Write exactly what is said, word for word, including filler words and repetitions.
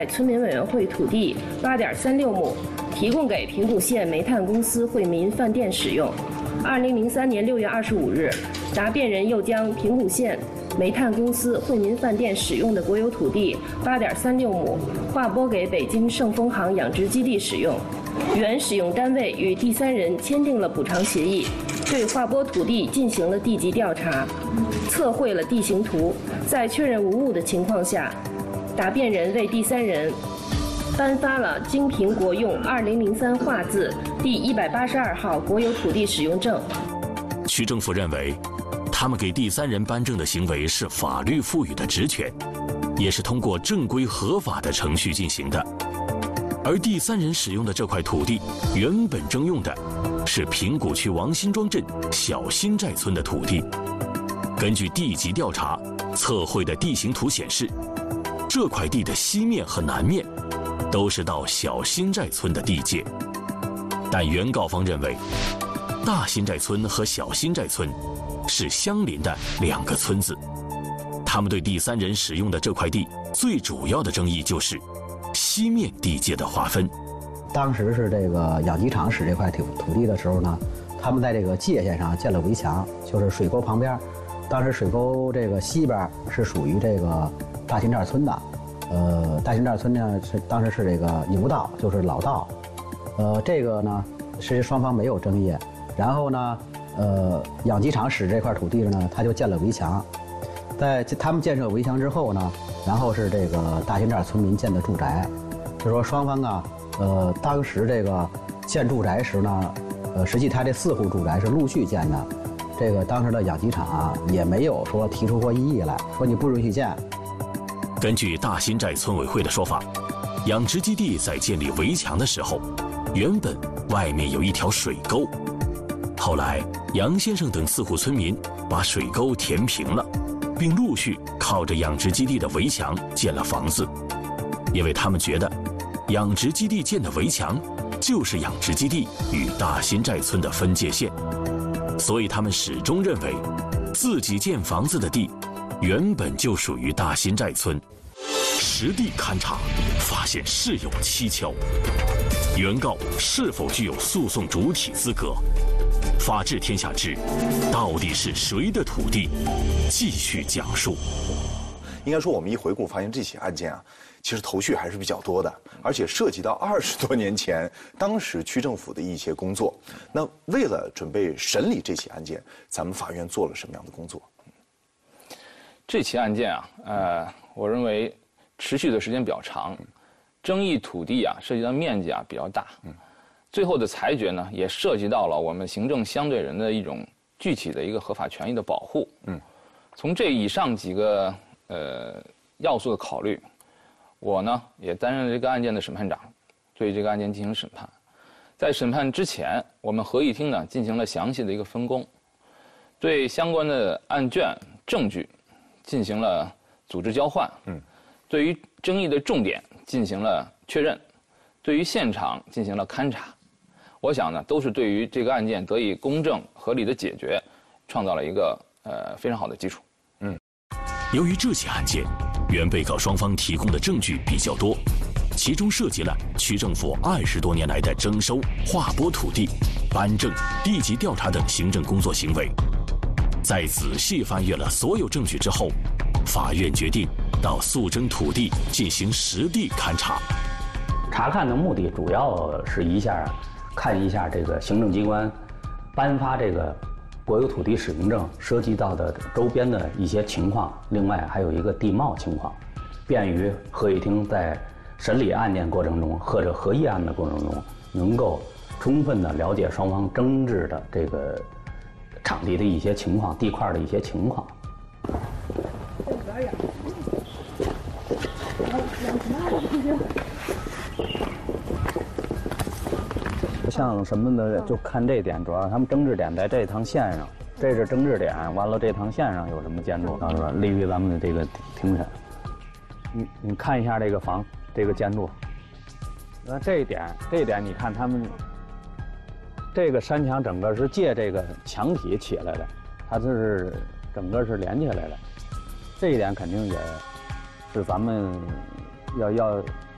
村民委员会土地八点三六亩，提供给平谷县煤炭公司惠民饭店使用。二零零三年六月二十五日，答辩人又将平谷县煤炭公司惠民饭店使用的国有土地八点三六亩划拨给北京盛丰行养殖基地使用。原使用单位与第三人签订了补偿协议，对划拨土地进行了地级调查，测绘了地形图。在确认无误的情况下，答辩人为第三人颁发了京平国用二零零三划字第一百八十二号国有土地使用证。 区政府认为，他们给第三人颁证的行为是法律赋予的职权，也是通过正规合法的程序进行的。而第三人使用的这块土地，原本征用的是平谷区王辛庄镇小新寨村的土地。根据地级调查测绘的地形图显示，这块地的西面和南面都是到小新寨村的地界，但原告方认为，大新寨村和小新寨村是相邻的两个村子。他们对第三人使用的这块地最主要的争议就是西面地界的划分。 当时是这个养鸡场使这块土土地的时候呢，他们在这个界限上建了围墙，就是水沟旁边。当时水沟这个西边是属于这个大新寨村的，呃，大新寨村呢是当时是这个油道，就是老道，呃，这个呢是双方没有争议。然后呢，呃，养鸡场使这块土地呢，他就建了围墙。在他们建设围墙之后呢，然后是这个大新寨村民建的住宅。就说双方啊，呃，当时这个建住宅时呢，呃，实际他这四户住宅是陆续建的。这个当时的养鸡场啊，也没有说提出过异议来，说你不允许建。 根据大新寨村委会的说法，养殖基地在建立围墙的时候，原本外面有一条水沟，后来杨先生等四户村民把水沟填平了，并陆续靠着养殖基地的围墙建了房子，因为他们觉得养殖基地建的围墙就是养殖基地与大新寨村的分界线，所以他们始终认为自己建房子的地原本就属于大新寨村。实地勘查发现事有蹊跷，原告是否具有诉讼主体资格？法治天下之到底是谁的土地？继续讲述。 应该说，我们一回顾发现这起案件啊，其实头绪还是比较多的，而且涉及到二十多年前当时区政府的一些工作。那为了准备审理这起案件，咱们法院做了什么样的工作？ 这起案件啊，呃，我认为持续的时间比较长，争议土地啊涉及到面积啊比较大，嗯，最后的裁决呢也涉及到了我们行政相对人的一种具体的一个合法权益的保护，嗯，从这以上几个呃要素的考虑，我呢也担任了这个案件的审判长，对这个案件进行审判。在审判之前，我们合议庭呢进行了详细的一个分工，对相关的案卷证据进行了组织交换，嗯，对于争议的重点进行了确认，对于现场进行了勘查。我想呢，都是对于这个案件得以公正合理的解决，创造了一个呃非常好的基础。 嗯，由于这起案件，原被告双方提供的证据比较多，其中涉及了区政府二十多年来的征收、划拨土地、颁证、地级调查等行政工作行为。在仔细翻阅了所有证据之后，法院决定到诉争土地进行实地勘查。 查看的目的主要是一下看一下这个行政机关颁发这个国有土地使用证涉及到的周边的一些情况，另外还有一个地貌情况，便于合议庭在审理案件过程中或者合议案的过程中，能够充分的了解双方争执的这个场地的一些情况、地块的一些情况。像什么的，就看这点，主要他们争执点在这趟线上，这是争执点。完了，这趟线上有什么建筑，是吧？利于咱们的这个庭审。你你看一下这个房，这个建筑。那这一点，这一点，你看他们这个山墙整个是借这个墙体起来的，它是整个是连起来的。这一点肯定也是咱们要要